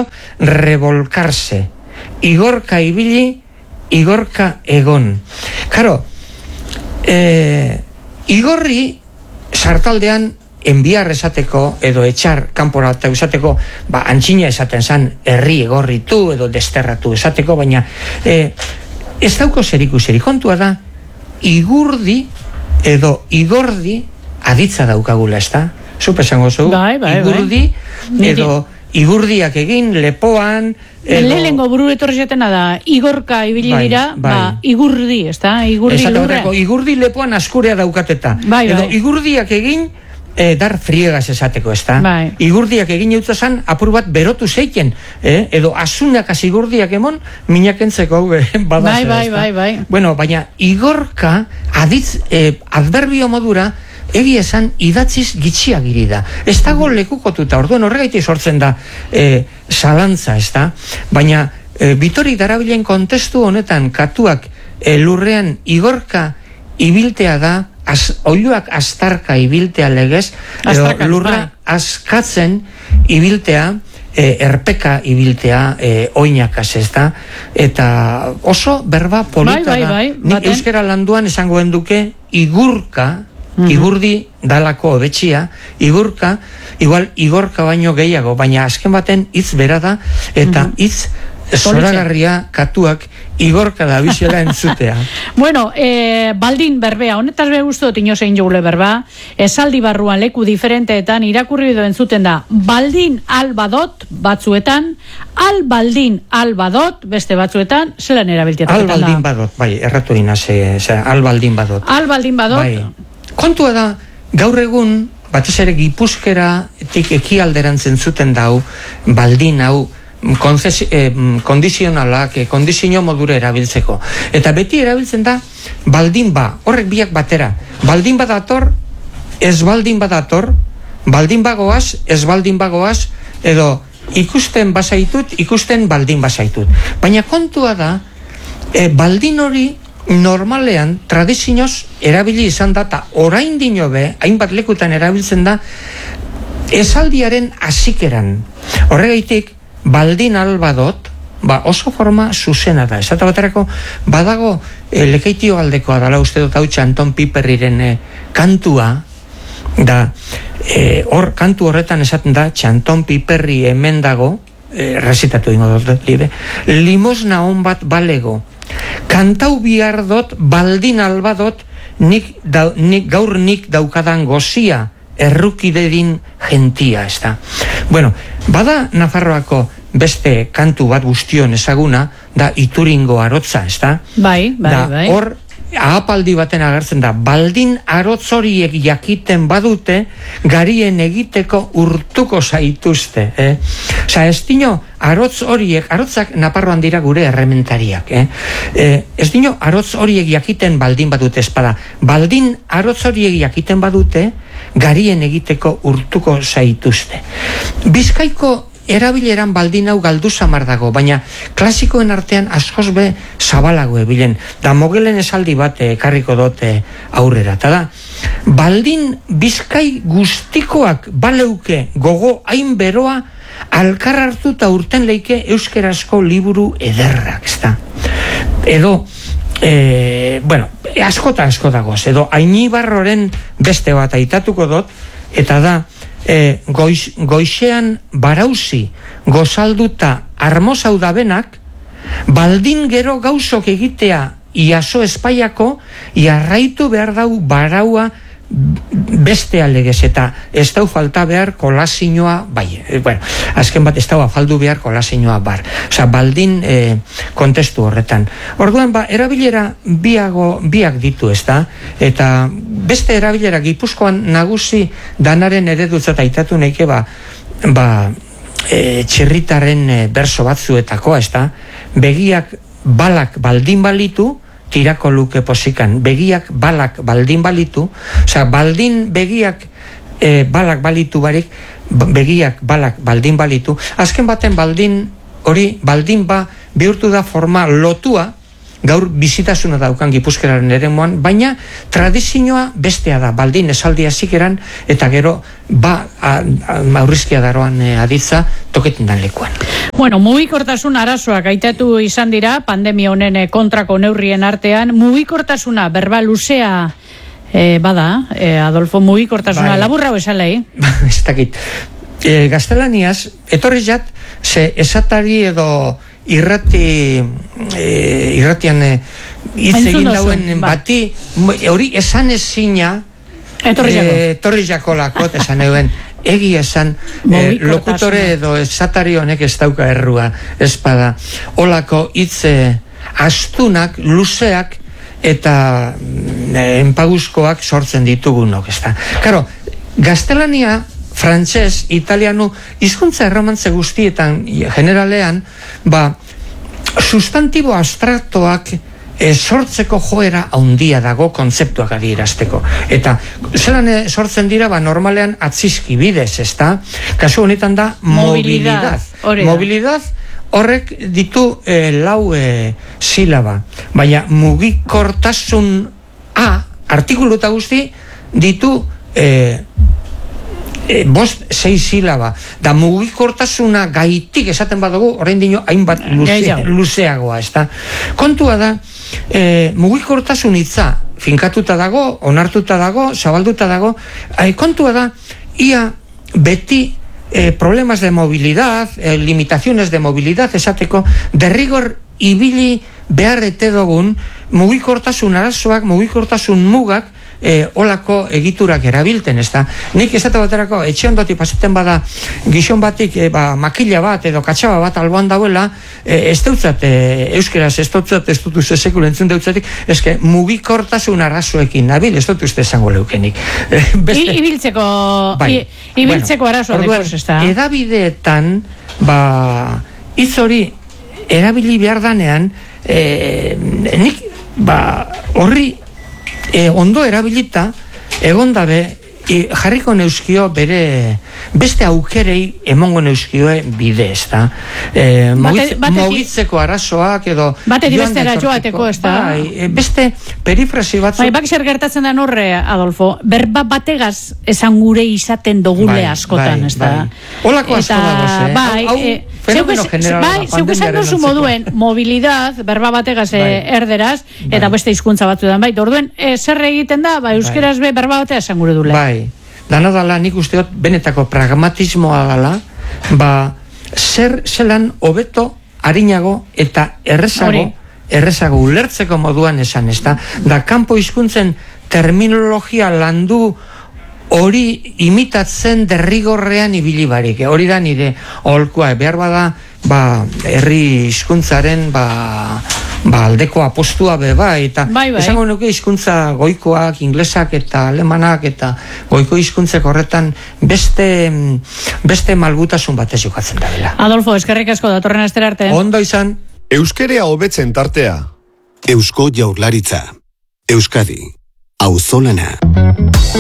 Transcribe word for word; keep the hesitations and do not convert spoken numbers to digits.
dio revolcarse. Igorka ibili, igorka egon. Karo, eh, igorri sartaldean enbiar esateko edo etxar kanpora esateko, ba, antxina esaten zan herri egorritu edo desterratu esateko, baina eh, ez dauko zerikuseri. Kontua da, igurdi edo igordi aditza daukagula, ez da? Zupe esango zu, bai, bai, igurdi bai. edo igurdiak egin, lepoan edo... Lehenengo buru etorri zatena da, igorka ibili bai, dira, bai. ba, igurdi, ez da? Igurdi lurre. Igurdi lepoan askurea daukateta. Bai, bai. Edo igurdiak egin, E, dar friegas esateko, ez da? Bai. Igurdiak egin eutza zan, apur bat berotu zeiken, eh? Edo asunak az igurdiak emon, minakentzeko eh, badaz, bai, bai, ez da? bai, bai. Bueno, baina igorka aditz, eh, adverbio modura, egia esan idatziz gitxiak iri da. Ez dago lekukotuta, orduan horregaiti sortzen da eh, zalantza, ez da? Baina eh, Bitorik darabilen kontestu honetan katuak eh, lurrean igorka ibiltea da, Az, oiluak astarka ibiltea legez, edo lurra bai. Askatzen ibiltea, e, erpeka ibiltea, e, oinakaz, ez da, eta oso berba polita bai, bai, da. bai, Nik euskera landuan esango duke igurka, mm-hmm. igurdi dalako hobetxia, igurka, igual igorka baino gehiago, baina azken baten hitz bera da, eta mm-hmm. hitz zoragarria katuak igorka da bizela entzutea. Bueno, eh, baldin berbea, honetaz be guztu tino zein joule berba, esaldi barruan leku diferenteetan irakurri edo entzuten da, baldin albadot batzuetan, al baldin albadot beste batzuetan, zelan erabiltietaketan da? Al baldin badot, bai, erratu dinaz, al baldin badot. Al baldin badot? Bai. Kontua da, gaur egun, batez ere Gipuzkera tik ekialderantzen zuten dau, baldin hau, Konzes, eh, kondizionalak, eh, kondizio modura erabiltzeko. Eta beti erabiltzen da baldin ba, horrek biak batera. Baldin badator, ez baldin badator, baldin bagoaz, ez baldin bagoaz, edo ikusten bazaitut, ikusten baldin bazaitut. Baina kontua da, eh, baldin hori normalean, tradizioz erabili izan da, eta orain dinobe, hainbat lekutan erabiltzen da, esaldiaren hasikeran. Horregaitik, baldin albadot, ba oso forma zuzena da. Esata baterako, badago e, lekeitio aldekoa dala uste dut hau Anton Piperriren e, kantua, da, hor, e, kantu horretan esaten da, Anton Piperri hemen dago, e, resitatu ingo dut, libe, limosna hon bat balego, kantau bihar dot, baldin albadot, nik, da, nik gaur nik daukadan gozia, errukidedin gentia, ez da. Bueno, bada Nafarroako beste kantu bat guztion ezaguna, da Ituringo arotza, ez da? Bai, bai, da, bai. Hor, ahapaldi baten agertzen da, baldin arotz horiek jakiten badute, garien egiteko urtuko zaituzte, eh? Osa, ez dino, arotz horiek, arotzak Naparroan dira gure errementariak, eh? Eh, ez dino, arotz horiek jakiten baldin badute espada, baldin arotz horiek jakiten badute, garien egiteko urtuko zaituzte. Bizkaiko erabileran baldin hau galdu samar dago, baina klasikoen artean askoz be zabalago ebilen, da mogelen esaldi bat ekarriko dote aurrera, eta da, baldin Bizkai guztikoak baleuke gogo hain beroa alkar hartuta urten leike euskerazko liburu ederrak, ezta. Edo, e, bueno, askota asko dagoz, edo Ainibarroren beste bat aitatuko dut, eta da, e, goiz, goixean barauzi gozalduta armozau dabenak, baldin gero gauzok egitea iaso espaiako, iarraitu behar dau baraua beste alegez, eta ez dau falta behar kolazioa, bai, e, bueno, azken bat ez dau afaldu behar kolazioa bar. Osa, baldin e, kontestu horretan. Orduan, ba, erabilera biago, biak ditu, ez da? Eta beste erabilera Gipuzkoan nagusi danaren eredutzat aitatu neike, ba, ba e, txirritaren e, berso batzuetako, ez da? Begiak balak baldin balitu, tirako luke posikan, begiak balak baldin balitu, osea, baldin begiak e, balak balitu barik, begiak balak baldin balitu, azken baten baldin hori, baldin ba, bihurtu da forma lotua, gaur bizitasuna daukan Gipuzkeraren eremuan, baina tradizioa bestea da, baldin esaldi hasikeran eta gero ba Maurizkia daroan e, aditza toketin dan lekuan. Bueno, mugikortasun arazoak aitatu izan dira pandemia honen kontrako neurrien artean, mugikortasuna berba luzea e, bada, e, Adolfo, mugikortasuna bai. Laburra esalei? Ez dakit. E, gaztelaniaz, etorri jat, ze esatari edo irrati e, irratian e, hitz egin dauen ba. Bati, hori esan ezina etorri jako lakot esan egin egi esan e, lokutore edo esatari honek ez dauka errua espada, olako hitze astunak, luzeak eta e, enpaguzkoak sortzen ditugunok, ez da. Karo, gaztelania, frantses, italiano, hizkuntza erromantze guztietan generalean, ba, sustantibo abstraktoak e, sortzeko joera handia dago kontzeptuak adierazteko. Eta zelan e, sortzen dira, ba, normalean atzizki bidez, ez da? Kasu honetan da, mobilidad. Mobilidad horrek ditu e, lau e, silaba. Baina mugikortasun A, artikulu eta guzti, ditu e, E, bost, sei silaba, da mugikortasuna gaitik esaten badugu, orain dino, hainbat luze, luzeagoa, ez da. Kontua da, e, mugikortasun hitza finkatuta dago, onartuta dago, zabalduta dago, e, kontua da, ia beti e, problemas de movilidad, e, limitaciones de movilidad, esateko, derrigor ibili beharrete dugun, mugikortasun arazoak, mugikortasun mugak, E, olako egiturak erabilten, ez da. Nik esate baterako, etxe ondoti pasaten bada gizon batik, e, ba, makila bat edo katxaba bat alboan dauela, e, ez dautzat, e, euskeraz ez dautzat, ez dut uste sekul entzun dautzatik, eske mugikortasun arazoekin nabil, ez dut uste esango leukenik. E, beste... Ibiltzeko, bai. Ibiltzeko bueno, arazoa dekos, ez da. Edabideetan, ba, hitz hori erabili behar danean, e, nik, ba, horri E, ondo erabilita egon dabe e, jarriko neuskio bere beste aukerei emongo neuskioe bide, ez da. E, bate, bate, mogitzeko arazoak edo bate bestera joateko, ez da. Bai, beste perifrasi batzuk. Bai, bak zer gertatzen da horre, Adolfo, berba bategaz esan gure izaten dogule bai, askotan, bai, ez da. Bai. Olako asko dagoz, eh? Bai, hau, hau, fenomeno generala. Bai, zeuk esan duzu moduen, mobilidad, berba bategaz bai. erderaz, bai. eta beste hizkuntza batzuetan, bai, orduen, e, zer egiten da, ba, euskeraz bai. be berba batea esan gure dule. Bai, dana dala, nik usteot, benetako pragmatismoa dala, ba, zer zelan hobeto, harinago eta errezago, Hori. errezago ulertzeko moduan esan, ez da, da kanpo hizkuntzen terminologia landu hori imitatzen derrigorrean ibili barik. Hori da nire aholkua, behar bada, ba, herri hizkuntzaren ba, ba, aldeko apostua be bai, eta bai, bai. esango nuke hizkuntza goikoak, inglesak eta alemanak eta goiko hizkuntzek horretan beste beste malgutasun batez jokatzen da dela. Adolfo, eskerrik asko datorren astera arte. Ondo izan. Euskerea hobetzen tartea. Eusko Jaurlaritza. Euskadi. Auzolana.